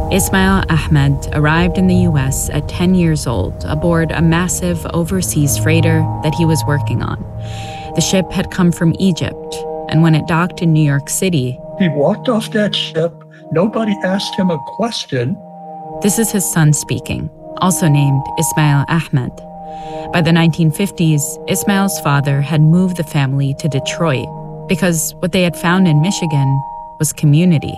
Ismail Ahmed arrived in the U.S. at 10 years old aboard a massive overseas freighter that he was working on. The ship had come from Egypt, and when it docked in New York City, he walked off that ship. Nobody asked him a question. This is his son speaking, also named Ismail Ahmed. By the 1950s, Ismail's father had moved the family to Detroit because what they had found in Michigan was community.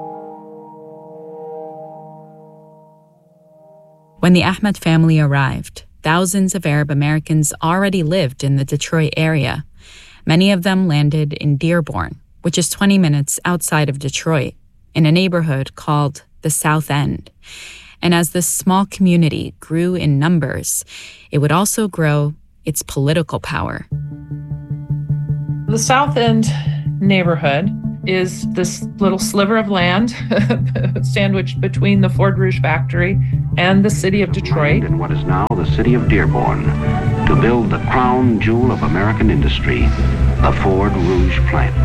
When the Ahmed family arrived, thousands of Arab Americans already lived in the Detroit area. Many of them landed in Dearborn, which is 20 minutes outside of Detroit, in a neighborhood called the South End. And as this small community grew in numbers, it would also grow its political power. The South End neighborhood is this little sliver of land sandwiched between the Ford Rouge factory and the city of Detroit. In what is now the city of Dearborn, to build the crown jewel of American industry, the Ford Rouge plant.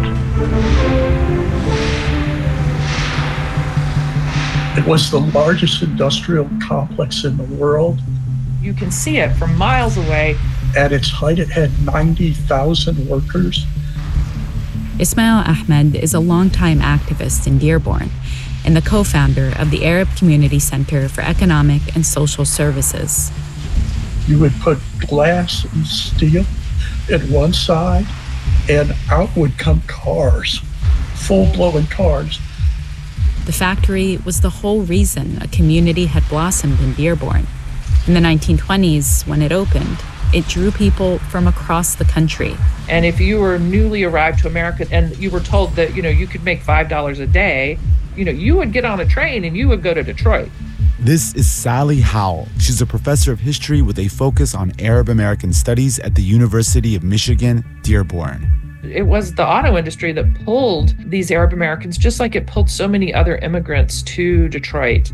It was the largest industrial complex in the world. You can see it from miles away. At its height, it had 90,000 workers. Ismail Ahmed is a longtime activist in Dearborn and the co-founder of the Arab Community Center for Economic and Social Services. You would put glass and steel at one side, and out would come cars, full-blown cars. The factory was the whole reason a community had blossomed in Dearborn. In the 1920s, when it opened, it drew people from across the country. And if you were newly arrived to America and you were told that, you could make $5 a day, you would get on a train and you would go to Detroit. This is Sally Howell. She's a professor of history with a focus on Arab American studies at the University of Michigan, Dearborn. It was the auto industry that pulled these Arab Americans, just like it pulled so many other immigrants to Detroit.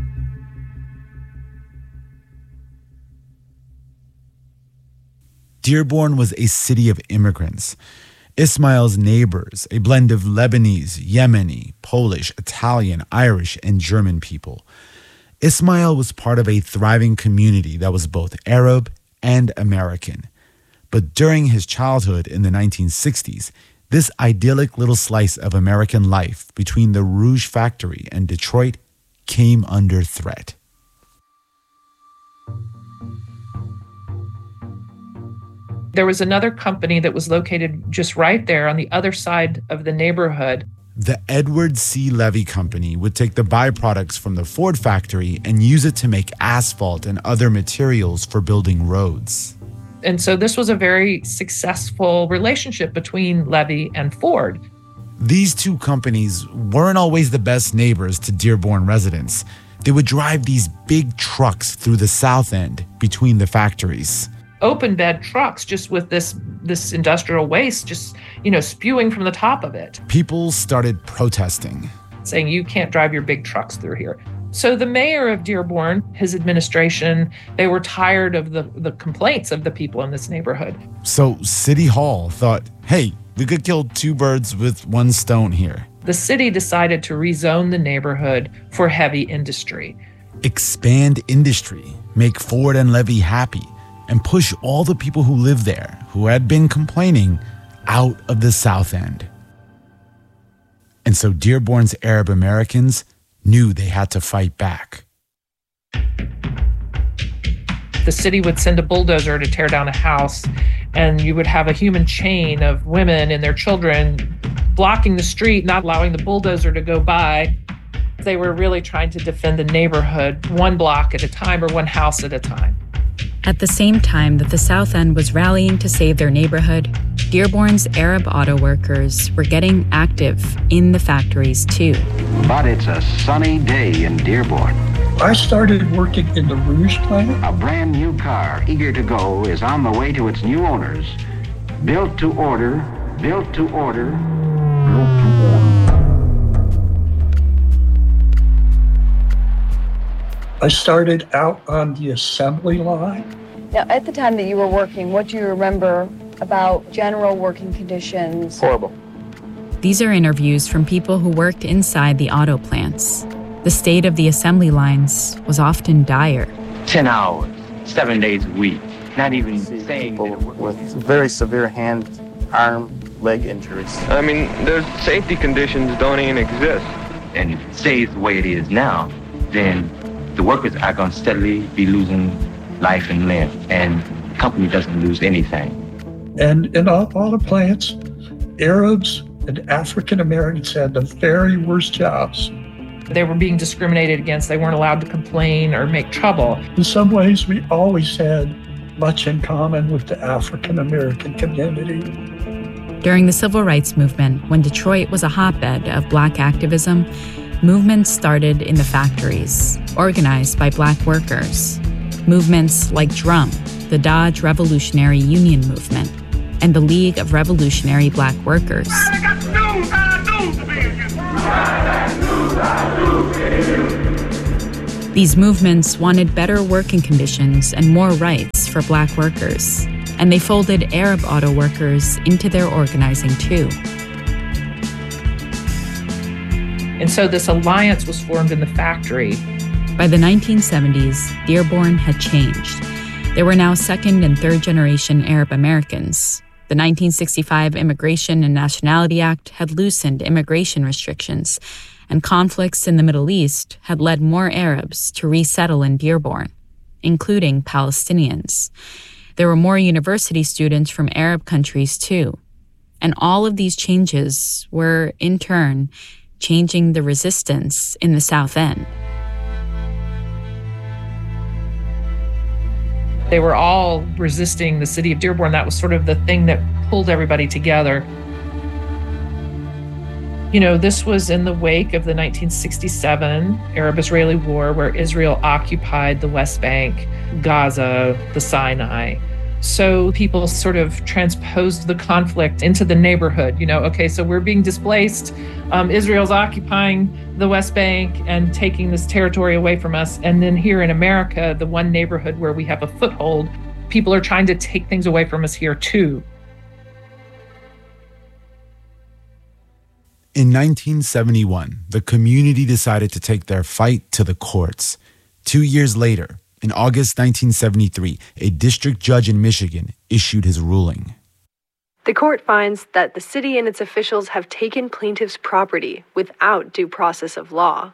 Dearborn was a city of immigrants. Ismail's neighbors, a blend of Lebanese, Yemeni, Polish, Italian, Irish, and German people. Ismail was part of a thriving community that was both Arab and American. But during his childhood in the 1960s, this idyllic little slice of American life between the Rouge factory and Detroit came under threat. There was another company that was located just right there on the other side of the neighborhood. The Edward C. Levy Company would take the byproducts from the Ford factory and use it to make asphalt and other materials for building roads. And so this was a very successful relationship between Levy and Ford. These two companies weren't always the best neighbors to Dearborn residents. They would drive these big trucks through the South End between the factories. Open bed trucks just with this industrial waste just, spewing from the top of it. People started protesting, saying you can't drive your big trucks through here. So the mayor of Dearborn, his administration, they were tired of the complaints of the people in this neighborhood. So City Hall thought, hey, we could kill two birds with one stone here. The city decided to rezone the neighborhood for heavy industry. Expand industry, make Ford and Levy happy, and push all the people who live there, who had been complaining, out of the South End. And so Dearborn's Arab Americans knew they had to fight back. The city would send a bulldozer to tear down a house, and you would have a human chain of women and their children blocking the street, not allowing the bulldozer to go by. They were really trying to defend the neighborhood one block at a time or one house at a time. At the same time that the South End was rallying to save their neighborhood, Dearborn's Arab auto workers were getting active in the factories too. But it's a sunny day in Dearborn. I started working in the Rouge plant. A brand new car, eager to go, is on the way to its new owners. Built to order, built to order, built to order. I started out on the assembly line. Now, at the time that you were working, what do you remember about general working conditions? Horrible. These are interviews from people who worked inside the auto plants. The state of the assembly lines was often dire. 10 hours, 7 days a week. Not even saying people with very severe hand, arm, leg injuries. I mean, those safety conditions don't even exist. And if it stays the way it is now, then the workers are going to steadily be losing life and limb, and the company doesn't lose anything. And in auto plants, Arabs and African Americans had the very worst jobs. They were being discriminated against. They weren't allowed to complain or make trouble. In some ways, we always had much in common with the African American community. During the Civil Rights Movement, when Detroit was a hotbed of Black activism, movements started in the factories, organized by Black workers. Movements like DRUM, the Dodge Revolutionary Union Movement, and the League of Revolutionary Black Workers. These movements wanted better working conditions and more rights for Black workers, and they folded Arab auto workers into their organizing too. And so this alliance was formed in the factory. By the 1970s, Dearborn had changed. There were now second and third generation Arab Americans. The 1965 Immigration and Nationality Act had loosened immigration restrictions, and conflicts in the Middle East had led more Arabs to resettle in Dearborn, including Palestinians. There were more university students from Arab countries too. And all of these changes were, in turn, changing the resistance in the South End. They were all resisting the city of Dearborn. That was sort of the thing that pulled everybody together. You know, this was in the wake of the 1967 Arab-Israeli War, where Israel occupied the West Bank, Gaza, the Sinai. So people sort of transposed the conflict into the neighborhood. You know, okay, so we're being displaced. Israel's occupying the West Bank and taking this territory away from us. And then here in America, the one neighborhood where we have a foothold, people are trying to take things away from us here too. In 1971, the community decided to take their fight to the courts. 2 years later, in August 1973, a district judge in Michigan issued his ruling. The court finds that the city and its officials have taken plaintiff's property without due process of law.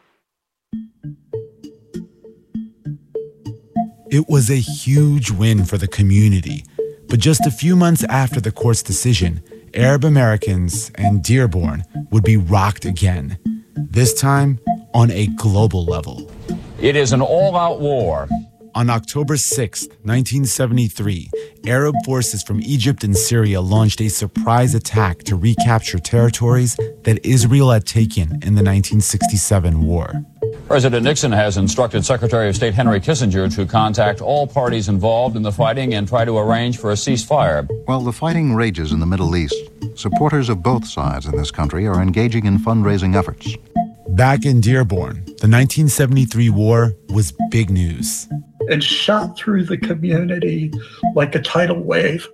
It was a huge win for the community, but just a few months after the court's decision, Arab Americans and Dearborn would be rocked again, this time on a global level. It is an all-out war. On October 6, 1973, Arab forces from Egypt and Syria launched a surprise attack to recapture territories that Israel had taken in the 1967 war. President Nixon has instructed Secretary of State Henry Kissinger to contact all parties involved in the fighting and try to arrange for a ceasefire. While the fighting rages in the Middle East, supporters of both sides in this country are engaging in fundraising efforts. Back in Dearborn, the 1973 war was big news. It shot through the community like a tidal wave.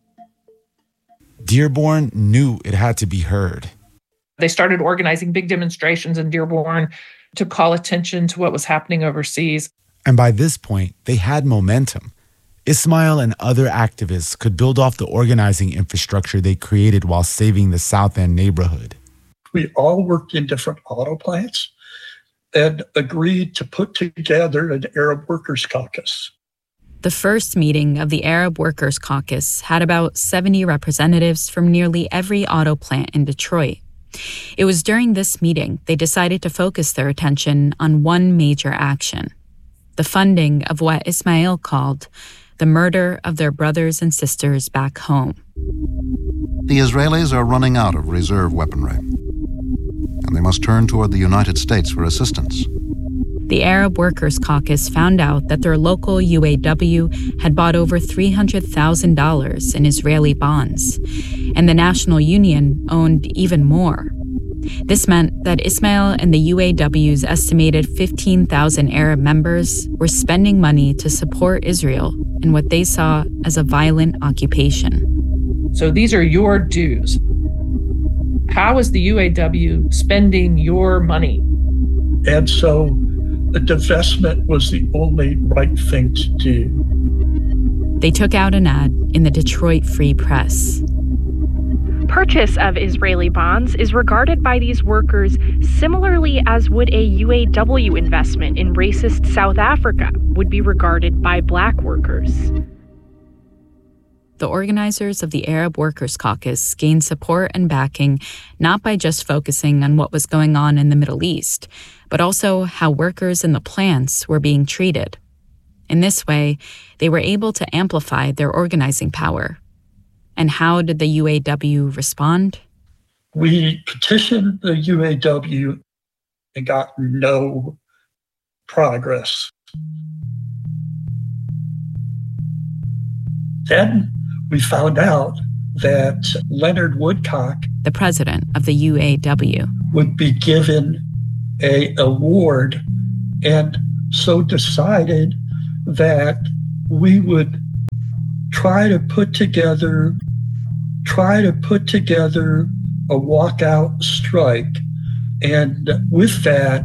Dearborn knew it had to be heard. They started organizing big demonstrations in Dearborn to call attention to what was happening overseas. And by this point, they had momentum. Ismail and other activists could build off the organizing infrastructure they created while saving the South End neighborhood. We all worked in different auto plants and agreed to put together an Arab Workers Caucus. The first meeting of the Arab Workers Caucus had about 70 representatives from nearly every auto plant in Detroit. It was during this meeting they decided to focus their attention on one major action: the funding of what Ismail called the murder of their brothers and sisters back home. The Israelis are running out of reserve weaponry, and they must turn toward the United States for assistance. The Arab Workers Caucus found out that their local UAW had bought over $300,000 in Israeli bonds, and the National Union owned even more. This meant that Ismail and the UAW's estimated 15,000 Arab members were spending money to support Israel in what they saw as a violent occupation. So these are your dues. How is the UAW spending your money? And so a divestment was the only right thing to do. They took out an ad in the Detroit Free Press. Purchase of Israeli bonds is regarded by these workers similarly as would a UAW investment in racist South Africa would be regarded by Black workers. The organizers of the Arab Workers' Caucus gained support and backing not by just focusing on what was going on in the Middle East, but also how workers in the plants were being treated. In this way, they were able to amplify their organizing power. And how did the UAW respond? We petitioned the UAW and got no progress. Then we found out that Leonard Woodcock, the president of the UAW, would be given an award, and so decided that we would try to put together a walkout strike. And with that,